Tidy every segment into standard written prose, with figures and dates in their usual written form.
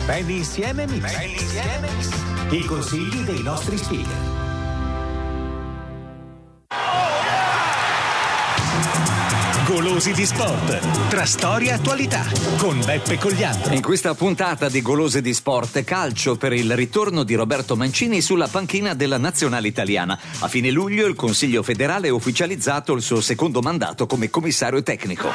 Bene insieme Mix. I consigli dei nostri speaker. Golosi di Sport, tra storia e attualità, con Beppe Cogliandro. In questa puntata di Golosi di Sport, calcio per il ritorno di Roberto Mancini sulla panchina della nazionale italiana. A fine luglio il Consiglio federale ha ufficializzato il suo secondo mandato come commissario tecnico.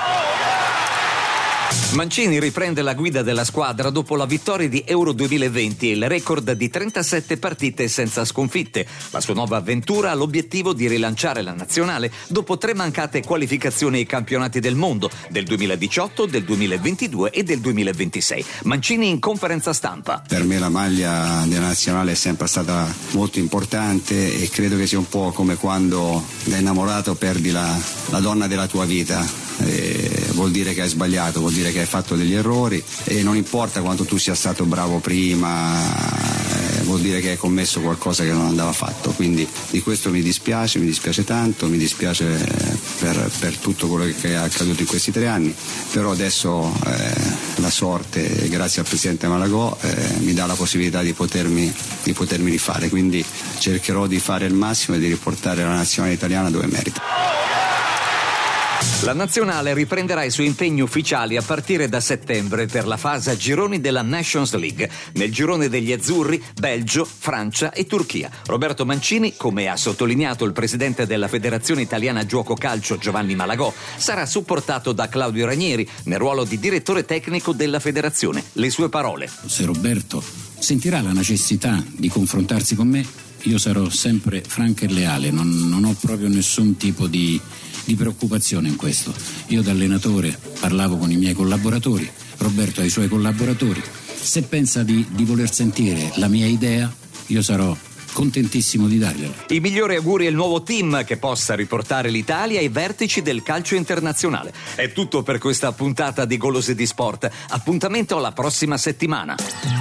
Mancini riprende la guida della squadra dopo la vittoria di Euro 2020 e il record di 37 partite senza sconfitte. La sua nuova avventura ha l'obiettivo di rilanciare la nazionale dopo 3 mancate qualificazioni ai campionati del mondo del 2018, del 2022 e del 2026. Mancini in conferenza stampa. Per me la maglia della nazionale è sempre stata molto importante e credo che sia un po' come quando da innamorato perdi la donna della tua vita. Vuol dire che hai sbagliato, vuol dire che hai fatto degli errori e non importa quanto tu sia stato bravo prima, vuol dire che hai commesso qualcosa che non andava fatto, quindi di questo mi dispiace tanto, mi dispiace per tutto quello che è accaduto in questi 3 anni, però adesso la sorte, grazie al Presidente Malagò, mi dà la possibilità di potermi rifare, quindi cercherò di fare il massimo e di riportare la nazionale italiana dove merita. La nazionale riprenderà i suoi impegni ufficiali a partire da settembre per la fase a gironi della Nations League. Nel girone degli azzurri, Belgio, Francia e Turchia. Roberto Mancini, come ha sottolineato il presidente della Federazione Italiana Giuoco Calcio Giovanni Malagò, sarà supportato da Claudio Ranieri nel ruolo di direttore tecnico della federazione. Le sue parole. Se Roberto sentirà la necessità di confrontarsi con me, io sarò sempre franco e leale, non ho proprio nessun tipo di preoccupazione in questo. Io da allenatore parlavo con i miei collaboratori, Roberto ha i suoi collaboratori. Se pensa di voler sentire la mia idea, io sarò contentissimo di dargliela. I migliori auguri al nuovo team che possa riportare l'Italia ai vertici del calcio internazionale. È tutto per questa puntata di Golosi di Sport. Appuntamento alla prossima settimana.